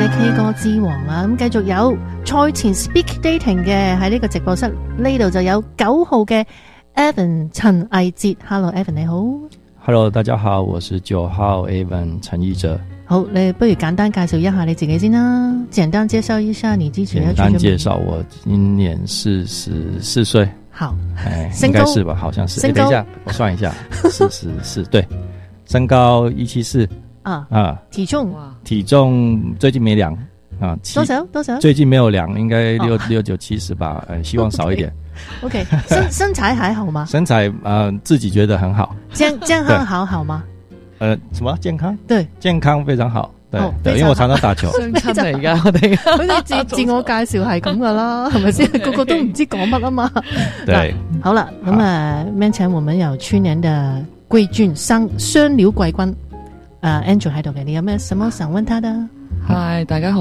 嘅 K 歌之王啊！咁繼續有賽前 Speak Dating 嘅喺呢個直播室呢度就有9號嘅 Evan 陳毅哲。Hello Evan 你好。 Hello 大家好，我是9號 Evan 陳毅哲。 好，你不如簡單介紹一下你自己先啦，簡單介紹一下你之前。 簡單介紹，我今年44歲。 好， 應該是吧？好像是。等一下，我算一下，44對，身高174啊，體重最近沒量啊，多少？最近沒有量，應該69、70吧，希望少一點。 OK， 身材還好嗎？ 身材自己覺得很好。健康好嗎？ 什麼健康？ 對， 健康非常好。對，因為我常常打球。 相親嚟㗎，我哋佢哋自我介紹係咁噶啦，係咪先？個個都唔知講乜啊嘛。 對， 好啦，咁面前我們有去年的季軍雙料季軍，Angel 喺度嘅，你有咩什麼想問他的？ 嗨，大家好。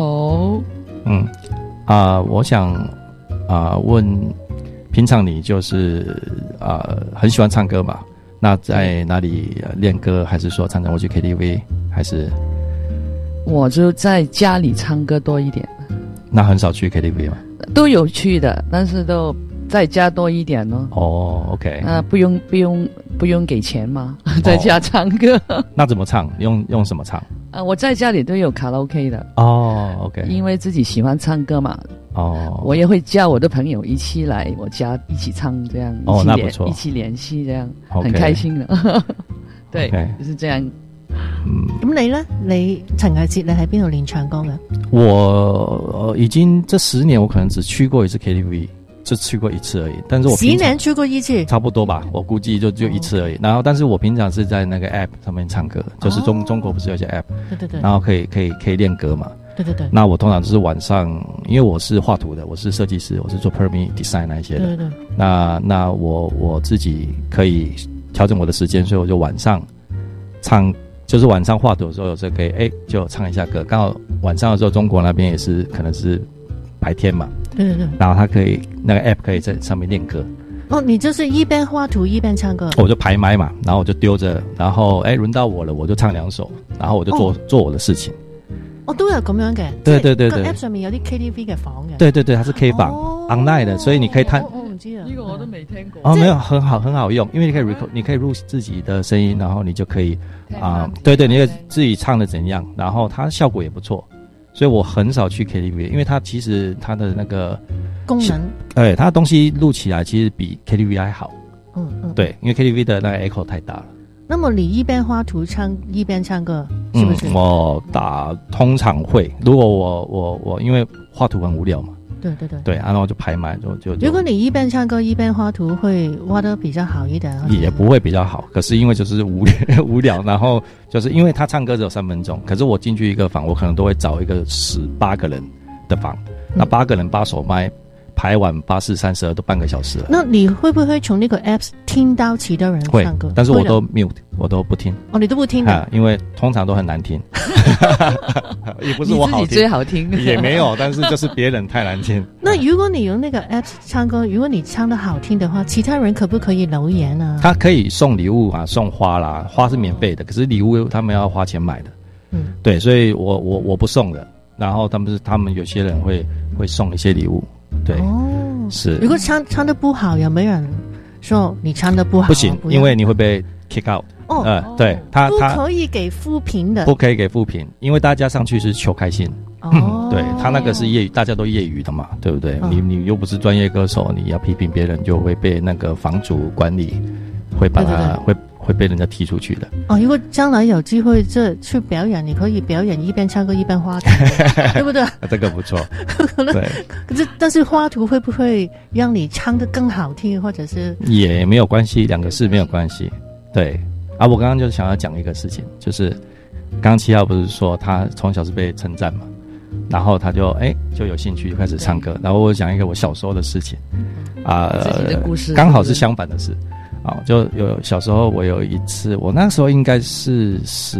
我想問，平常你就是很喜歡唱歌嘛？那在哪裡練歌，還是說常常會去 KTV， 還是？ 我就在家裡唱歌多一點。 那很少去 KTV 嗎？ 都有去的，但是都在家多一點咯。 哦 ，OK。 不用給錢嘛，在家唱歌。 那怎麼唱？用什麼唱？ 我在家裡都有卡拉 OK 的。 哦 ，OK。 因為自己喜歡唱歌嘛。 哦。 我也會叫我的朋友一起來我家一起唱，這樣。 哦，那不錯。 一起聯繫，這樣很開心的。對，就是這樣。 咁你呢？你陳毅哲，你喺邊度練唱歌嘅？ 我已經這10年，我可能只去過一次 KTV，就去過一次而已。但是我 10年去過一次， 差不多吧，我估計就一次而已。然後，但是我平常是在那個 app 上面唱歌，就是中國不是有些 app， 對， 然後可以練歌嘛。 對。 那我通常就是晚上，因為我是畫圖的，我是設計師，我是做 permit design 那一些的。對。那我自己可以調整我的時間，所以我就晚上唱。就是晚上畫圖的時候，有時候可以就唱一下歌。剛好晚上的時候，中國那邊也是可能是白天嘛。對。然後他可以那個 app 可以在上面練歌。 哦，你就是一邊畫圖一邊唱歌。 我就排麥嘛，然後我就丟着，然後輪到我了，我就唱2首，然後我就做我的事情。 都有咁樣嘅。 對。 個 app 上面有啲 KTV 嘅房嘅。 對，它是 K 房，online 的，所以你可以彈。 我唔知啊， 呢個我都未聽過。 沒有，很好用，因為你可以錄自己的聲音，然後你就可以對，你可以自己唱的怎樣，然後它效果也不錯，所以我很少去 KTV， 因為它其實它的那個功能， 它的東西錄起來其實比 KTV 還好。對，因為 KTV 的那個 echo 太大了。 那麼你一邊畫圖一邊唱歌，是不是？ 我通常會，如果我因為畫圖很無聊嘛。對，然後就排滿就。 如果你一邊唱歌一邊畫圖，會畫得比較好一點。 也不會比較好，可是因為就是無聊，然後就是因為他唱歌只有3分鐘，可是我進去一個房，我可能都會找一個18個人的房，那8個人8首麥，排完8、4、32都半個小時了。 那你會不會從那個 apps 聽到其他人唱歌？ 會，但是我都 mute， 我都不聽。 你都不聽的， 因為通常都很難聽。也不是我好聽， 你自己最好聽也沒有，但是就是別人太難聽。 那如果你用那個 apps 唱歌，如果你唱得好聽的話，其他人可不可以留言啊？ 他可以送禮物啊，送花啦，花是免費的，可是禮物他們要花錢買的。對，所以我不送的，然後他們有些人會送一些禮物。對，是。如果唱得不好，有沒有人說你唱得不好？ 不行，因為你會被 kick out。對，他不可以給負評的， 不可以給負評，因為大家上去是求開心。對，他那個是業餘，大家都業餘的嘛，對不對？你又不是專業歌手，你要批評別人，就會被那個房主管理會把他會被人家踢出去的。如果將來有機會去表演，你可以表演一邊唱歌一邊畫圖，對不對？ 這個不錯。對， 但是畫圖會不會讓你唱得更好聽，或者是？ 也沒有關係，兩個事沒有關係。對。我剛剛就想要講一個事情，就是剛剛7號不是說他從小是被稱讚嘛，然後他就有興趣就開始唱歌，然後我講一個我小時候的事情剛好是相反的事就有小時候我有一次，我那時候應該是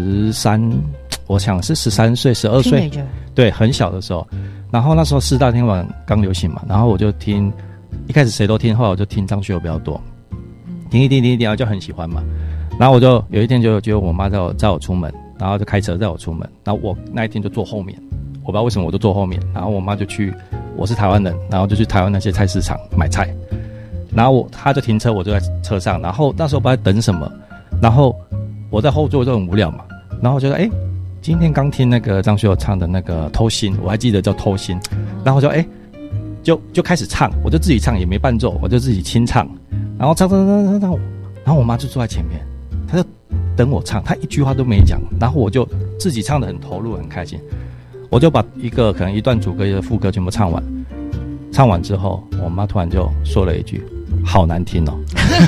13，我想是13歲12歲，對，很小的時候，然後那時候4大天王剛流行嘛，然後我就聽，一開始誰都聽，後來我就聽張學友比較多，聽一聽，然後就很喜歡嘛。然後我就有一天就我媽載我出門，然後就開車載我出門，然後我那一天就坐後面， 我不知道为什么我就坐后面，然后我妈就去，我是台湾人，然后就去台湾那些菜市场买菜，然后她就停车，我就在车上，然后那时候不知道等什么，然后我在后座就很无聊嘛，然后我觉得今天刚听那个张学友唱的那个偷心，我还记得叫偷心，然后我就就开始唱，我就自己唱也没伴奏，我就自己清唱，然后唱，然后我妈就坐在前面，她就等我唱，她一句话都没讲，然后我就自己唱得很投入很开心，我就把可能一段主歌一个副歌全部唱完，唱完之后我妈突然就说了一句好难听哦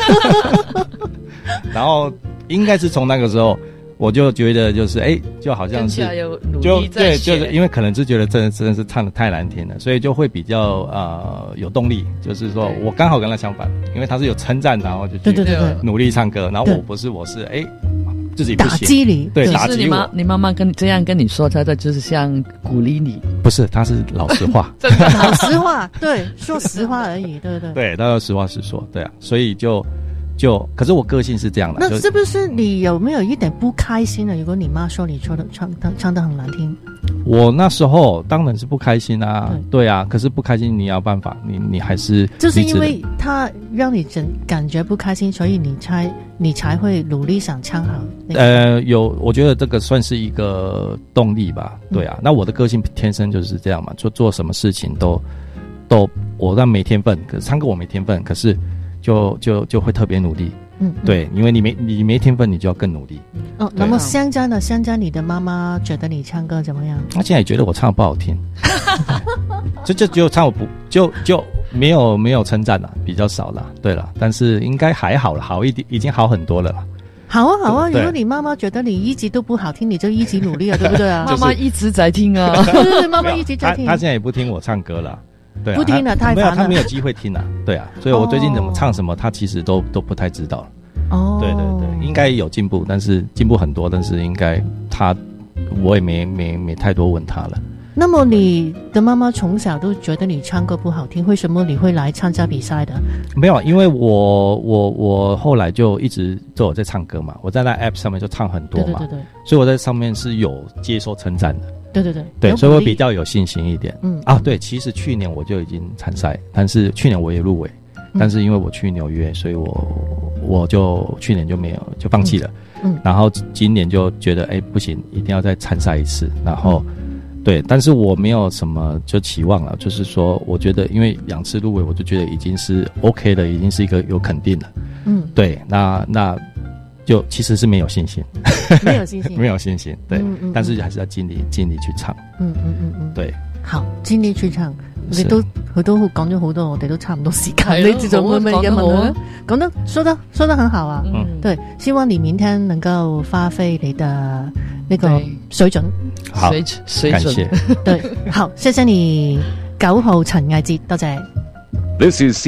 然后应该是从那个时候我就觉得就是就好像是对，就是因为可能是觉得真的是唱得太难听了，所以就会比较有动力，就是说我刚好跟他相反，因为他是有称赞，然后就去努力唱歌，然后我是自己不行， 打击你， 对，打击我。 你妈妈这样跟你说，她就是像鼓励你， 不是，她是老实话， 真的老实话，对，说实话而已，对不对？ 对，她要实话实说，对啊，所以就，可是我个性是这样的。 那是不是你有没有一点不开心呢？如果你妈说你唱得很难听， 我那时候当然是不开心啊，对啊，可是不开心你要办法，你还是就是因为她让你感觉不开心，所以你才会努力想唱好。 我觉得这个算是一个动力吧，对啊。那我的个性天生就是这样嘛，做什么事情都我但没天分，可是唱歌我没天分，可是就会特别努力。对，因为你没天分，你就要更努力。 那么香江你的妈妈觉得你唱歌怎么样？ 她现在也觉得我唱得不好听，就唱我不就没有称赞啦，比较少啦。对了，但是应该还好了，好一点，已经好很多了啦。 好啊，如果你妈妈觉得你一直都不好听，你就一直努力啊，对不对啊？ 妈妈一直在听啊， 对，妈妈一直在听。 她现在也不听我唱歌了。对啊， 不听了，太烦了。 他没有机会听了，对啊，所以我最近怎么唱什么，他其实都不太知道了。对，应该有进步，但是进步很多，但是应该我也没太多问他了。 那么你的妈妈从小都觉得你唱歌不好听，为什么你会来参加比赛的？没有，因为我后来就一直都有在唱歌嘛，我在那 app 上面就唱很多嘛，对，所以我在上面是有接受称赞的。对，所以我比较有信心一点。对，其实去年我就已经参赛，但是去年我也入围，但是因为我去纽约，所以我就去年就没有就放弃了。然后今年就觉得不行，一定要再参赛一次。然后对，但是我没有什么就期望了，就是说我觉得因为2次入围，我就觉得已经是 OK 的，已经是一个有肯定的。对，那就其实是没有信心， 没有信心， 没有信心，对，但是還是要盡力去唱，對， 好，盡力去唱。我哋都佢都講咗好多，我哋都差唔多時間，你繼續問嘅問題，講得說得很好啊，對，希望你明天能夠發揮你的那個水準， 好，感謝， 對，好，謝謝你9號陳藝哲，多謝。 This is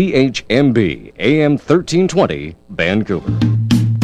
CHMB AM 1320 Vancouver。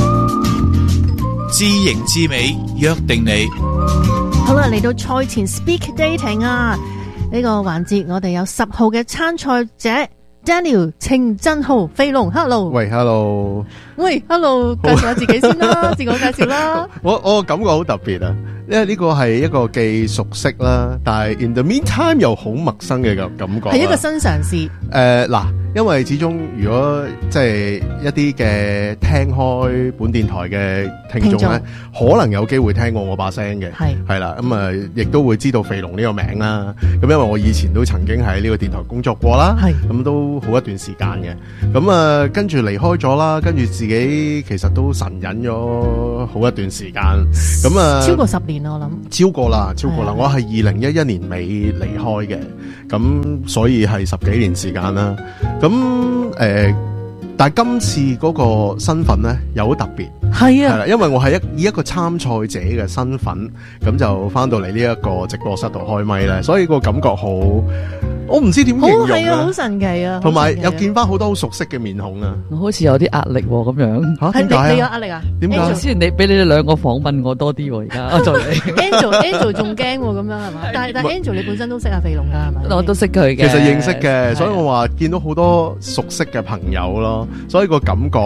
知型知美，約定你。 好啦，嚟到賽前 speak dating 啊，呢個環節我哋有10號嘅參賽者 Daniel 程振豪飛龍 ，Hello， 喂 ，Hello， 喂 ，Hello， 介紹下自己先啦，自我介紹啦。 我感覺好特別啊，因為呢個係一個既熟悉啦，但係 in the meantime 又好陌生嘅感覺， 係一個新嘗試。 嗱。因為始終如果即係一啲嘅聽開本電台嘅聽眾咧，可能有機會聽過我把聲嘅，係啦，咁亦都會知道肥龍呢個名啦。咁因為我以前都曾經喺呢個電台工作過啦，咁都好一段時間嘅。咁跟住離開咗啦，跟住自己其實都神隱咗好一段時間。咁超過10年我諗。超過啦， 我係2011年尾離開嘅，咁所以係10幾年時間啦。咁但係今次嗰個身份咧又好特別，係啦，因為我係以一個參賽者嘅身份，咁就翻到嚟呢一個直播室度開咪咧，所以個感覺好，我唔知點形容係啊，好神奇啊， 同埋又見翻好多好熟悉嘅面孔啊， 我好似有啲壓力咁樣嚇，點解啊？ 你有壓力啊？ 點解？ 之前俾你哋兩個訪問我多啲喎，而家我做你 Angel 仲驚喎，咁樣係嘛？但 Angel 你本身都識阿肥龍㗎係咪？ 我都識佢嘅， 其實認識嘅，所以我話見到好多熟悉嘅朋友咯，所以個感覺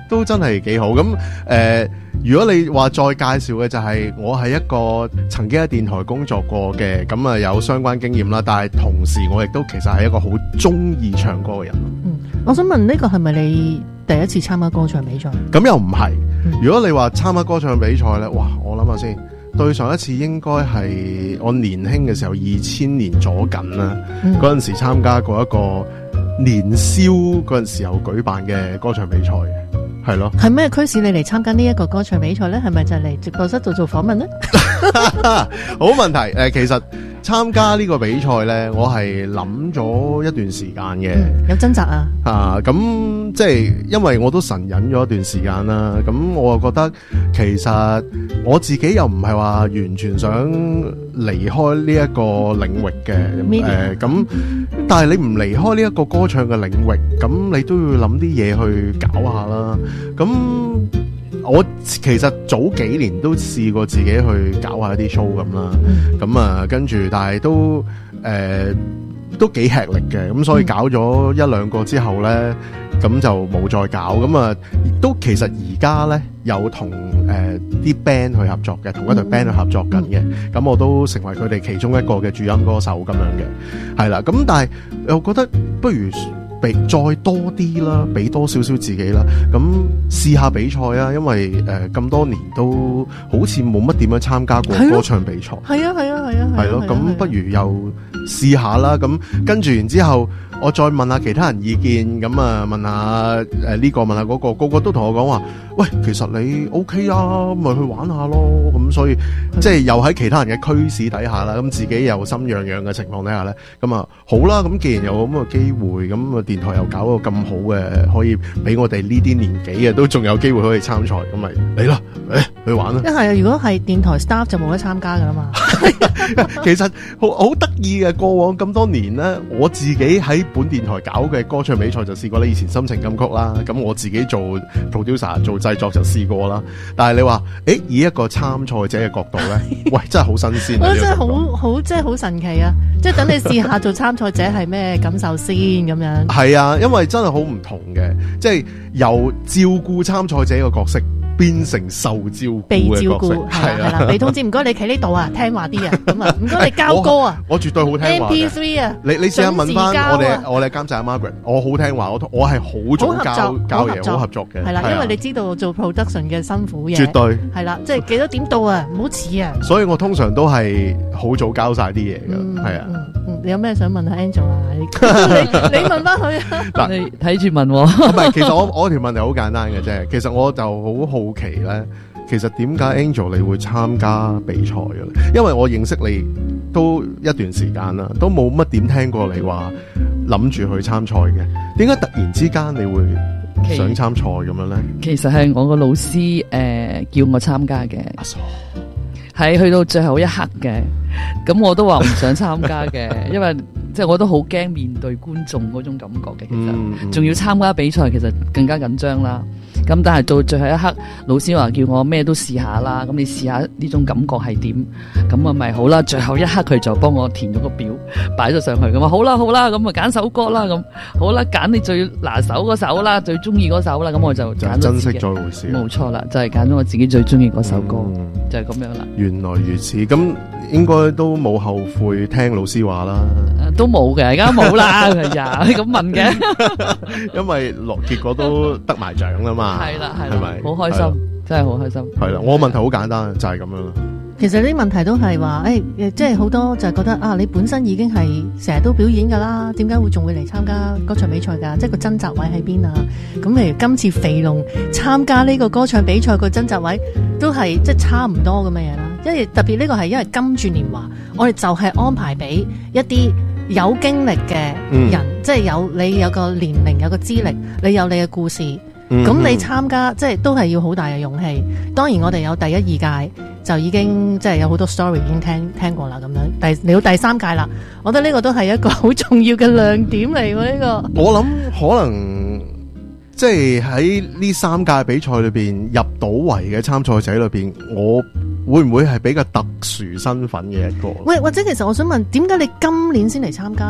都真係幾好。咁如果你話再介紹嘅就係我係一個曾經喺電台工作過嘅，咁啊有相關經驗啦。但係同時我亦都其實係一個好中意唱歌嘅人。 我想問呢個係咪你第一次參加歌唱比賽？ 咁又唔係。如果你話參加歌唱比賽咧，哇！我諗下先，對上一次應該係我年輕嘅時候，2000年左近啦。嗰陣時參加過一個年宵嗰陣時候舉辦嘅歌唱比賽。係咯，係咩驅使你嚟參加呢一個歌唱比賽咧？係咪就係嚟直播室度做訪問咧？ 好問題。其實參加呢個比賽咧，我係諗咗一段時間嘅。 有掙扎啊？ 咁即係因為我都神隱咗一段時間啦。咁我又覺得其實我自己又唔係話完全想離開呢一個領域嘅。咁但係你唔離開呢一個歌唱嘅領域，咁你都要諗啲嘢去搞下啦。咁我其實早幾年都試過自己去搞下一啲 show 咁啦，咁啊跟住但係都幾吃力嘅，咁所以搞咗一兩個之後咧，咁就冇再搞。咁啊亦都其實而家咧有同啲 band 去合作嘅，同一隊 band 去合作緊嘅，咁我都成為佢哋其中一個嘅主音歌手咁樣嘅，係啦。咁但係我覺得不如再多啲啦，俾多少少自己啦，咁試下比賽啊！因為咁多年都好似冇乜點樣參加過歌唱比賽。係啊，係咯，咁不如又試下啦。咁跟住然之後，我再問下其他人意見，咁啊問下呢個問下嗰個，個個都同我講話，喂，其實你 OK 啊，咪去玩下咯。咁所以即係又喺其他人嘅驅使底下啦，咁自己又心癢癢嘅情況底下咧，咁啊好啦，咁既然有咁嘅機會，咁啊電台又搞個咁好嘅，可以俾我哋呢啲年紀嘅都仲有機會可以參賽，咁咪嚟啦，去玩啦。 係啊，如果係電台 staff 就冇得參加噶啦嘛。 其實好得意嘅，過往咁多年咧，我自己喺本電台搞嘅歌唱比賽就試過咧，以前心情金曲啦，咁我自己做 producer 做製作就試過啦。但係你話，以一個參賽者嘅角度咧，喂，真係好新鮮啊！ 真係好，真係好神奇啊！即係等你試下做參賽者係咩感受先咁樣。 係啊，因為真係好唔同嘅，即係由照顧參賽者嘅角色變成受照顧嘅角色，係啦，俾通知唔該你企呢度啊，聽話啲啊，咁啊唔該你交歌啊， 我絕對好聽話嘅。 MP3 啊， 你試下問翻我哋監製阿 Margaret， 我好聽話，我係好早交嘢，好合作嘅。 係啦，因為你知道做 production 嘅辛苦嘢， 絕對係啦，即係幾多點到啊，唔好遲啊。 所以我通常都係好早交晒啲嘢㗎，係啊。 你有咩想問下 Angel 啊？你問翻佢啊。 嗱，你睇住問喎。 唔係，其實我條問題好簡單嘅啫。其實我就好好奇咧，其實點解 Angel 你會參加比賽嘅咧？因為我認識你都一段時間啦，都冇乜點聽過你話諗住去參賽嘅。點解突然之間你會想參賽咁樣咧？ 其實係我個老師叫我參加嘅。係去到最後一刻嘅，咁我都話唔想參加嘅，因為即係我都好驚面對觀眾嗰種感覺嘅，其實仲要參加比賽，其實更加緊張啦。咁但係到最後一刻，老師話叫我咩都試下啦，咁你試下呢種感覺係點？咁啊咪好啦，最後一刻佢就幫我填咗個表，擺咗上去，咁啊好啦，咁啊揀首歌啦，咁好啦，揀你最拿手嗰首啦，最中意嗰首啦，咁我就揀咗珍惜咗回事， 冇錯啦，就係揀咗我自己最中意嗰首歌，就係咁樣啦。 原來如此，咁應該都冇後悔聽老師話啦， 都冇嘅，而家冇啦，係呀，你咁問嘅， 因為結果都得埋獎啦嘛。 係啦，係咪？好開心，真係好開心。 係啦，我問題好簡單，就係咁樣啦。 其實呢啲問題都係話，即係好多就係覺得啊，你本身已經係成日都表演噶啦，點解會仲會嚟參加歌唱比賽噶？即係個掙扎位喺邊啊？咁譬如今次肥龍參加呢個歌唱比賽個掙扎位都係即係差唔多咁嘅嘢啦。因為特別呢個係因為金鑽年華，我哋就係安排俾一啲有經歷嘅人，即係你有個年齡，有個資歷，你有你嘅故事。咁你參加即係都係要好大嘅勇氣。當然我哋有第一、二屆就已經即係有好多 story 已經聽過啦，咁樣嚟到第三屆啦，我覺得呢個都係一個好重要嘅亮點嚟喎。呢個我諗可能即係喺呢三屆比賽裏邊入到圍嘅參賽者裏邊，我會唔會係比較特殊身份嘅一個？ 喂，或者其實我想問，點解你今年先嚟參加？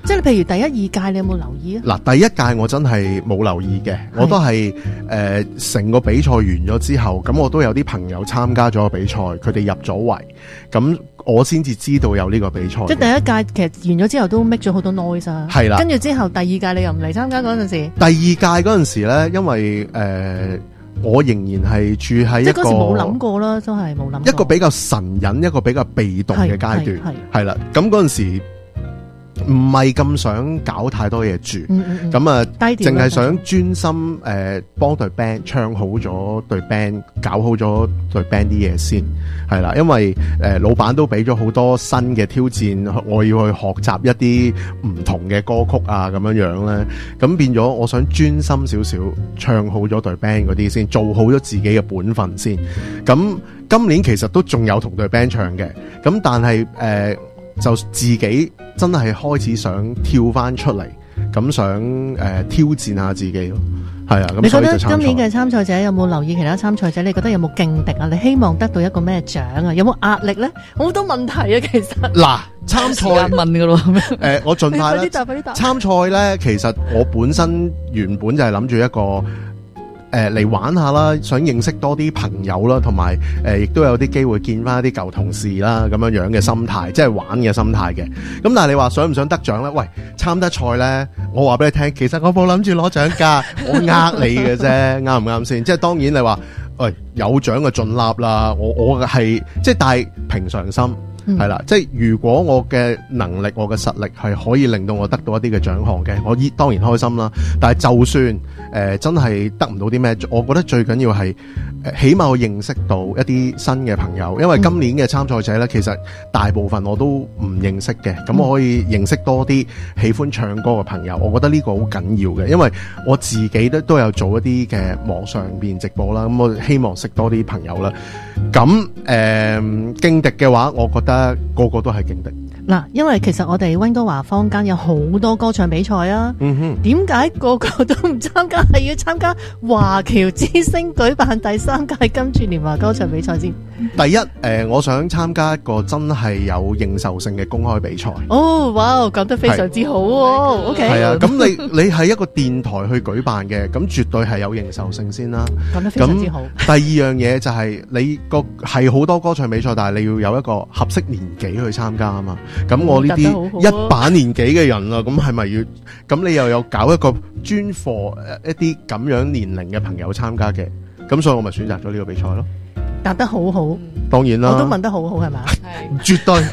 即係譬如第一、二屆你有冇留意啊？ 嗱，第一屆我真係冇留意嘅，我都係成個比賽完咗之後，咁我都有啲朋友參加咗個比賽，佢哋入咗圍，咁我先至知道有呢個比賽。 即係第一屆其實完咗之後都 make 咗好多 noise 啊。 係啦， 跟住之後第二屆你又唔嚟參加嗰陣時。 第二屆嗰陣時咧，因為我仍然係住喺一個，即係嗰時冇諗過啦，真係冇諗過一個比較神隱、一個比較被動嘅階段，係啦。咁嗰陣時唔係咁想搞太多嘢住，咁啊，淨係想專心幫隊 band 唱好咗隊 band， 搞好咗隊 band 啲嘢先，係啦。因為老闆都俾咗好多新嘅挑戰，我要去學習一啲唔同嘅歌曲啊，咁樣樣咧，咁變咗我想專心少少，唱好咗隊 band 嗰啲先，做好咗自己嘅本分先。咁今年其實都仲有同隊 band 唱嘅，咁但係就自己真係開始想跳翻出嚟，咁想挑戰下自己咯，係啊。咁你覺得今年嘅參賽者有冇留意其他參賽者？你覺得有冇勁敵啊？你希望得到一個咩獎啊？有冇壓力咧？好多問題啊，其實。嗱，參賽問㗎咯， 我盡快啦。 快啲答，快啲答。 參賽咧，其實我本身原本就係諗住一個。嚟玩下啦，想認識多啲朋友啦，同埋亦都有啲機會見翻一啲舊同事啦，咁樣樣嘅心態，即係玩嘅心態嘅。咁但係你話想唔想得獎咧？喂，參得賽咧，我話俾你聽，其實我冇諗住攞獎㗎，我呃你嘅啫，啱唔啱先？即係當然你話，喂，有獎就盡立啦，我係即係帶平常心。係啦，即係如果我嘅能力、我嘅實力係可以令到我得到一啲嘅獎項嘅，我當然開心啦。但係就算真係得唔到啲咩，我覺得最緊要係起碼我認識到一啲新嘅朋友，因為今年嘅參賽者咧，其實大部分我都唔認識嘅，咁我可以認識多啲喜歡唱歌嘅朋友，我覺得呢個好緊要嘅，因為我自己都有做一啲嘅網上邊直播啦，咁我希望識多啲朋友啦。咁勁敵嘅話，我覺得個個都係勁敵。 嗱，因為其實我哋溫哥華坊間有好多歌唱比賽啊，點解個個都唔參加？係要參加華僑之星舉辦第3屆金柱年華歌唱比賽先？ 第一，我想參加一個真係有認受性嘅公開比賽。 哦，哇，講得非常之好喎。OK， 係啊，咁你係一個電台去舉辦嘅，咁絕對係有認受性先啦。 講得非常之好。 第二樣嘢就係你係好多歌唱比賽，但係你要有一個合適年紀去參加啊嘛。咁我呢啲一把年紀嘅人啦，咁係咪要？咁你又有搞一個專課一啲咁樣年齡嘅朋友參加嘅？咁所以我咪選擇咗呢個比賽咯。 答得好好， 當然啦， 我都問得好好係咪？ 係絕對。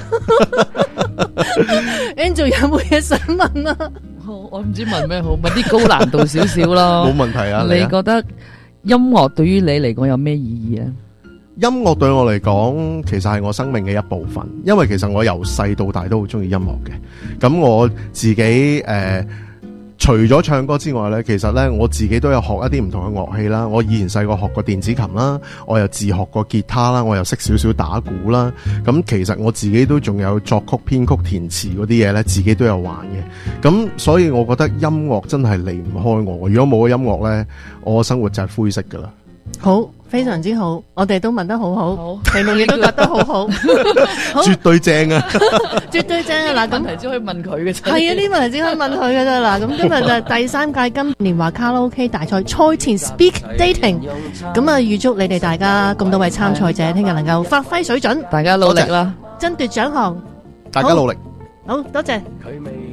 Angel 有冇嘢想問啊？ 我唔知問咩好，問啲高難度少少咯。 冇問題啊！ 你覺得音樂對於你嚟講有咩意義啊？ 音樂對我嚟講，其實係我生命嘅一部分，因為其實我由細到大都好中意音樂嘅。咁我自己除咗唱歌之外咧，其實咧我自己都有學一啲唔同嘅樂器啦。我以前細個學過電子琴啦，我又自學過吉他啦，我又識少少打鼓啦。咁其實我自己都仲有作曲、編曲、填詞嗰啲嘢咧，自己都有玩嘅。咁所以我覺得音樂真係離唔開我。如果冇咗音樂咧，我生活就係灰色噶啦。 好，非常之好，我哋都問得好好，評論亦都答得好好， 絕對正啊， 絕對正啊！嗱， 問題只可以問佢嘅啫， 係啊，呢問題只可以問佢嘅啫。嗱，咁今日就係第3屆金年華卡拉 OK 大賽賽前 Speak Dating， 咁啊預祝你哋大家咁多位參賽者聽日能夠發揮水準， 大家努力啦， 爭奪獎項， 大家努力， 好多謝。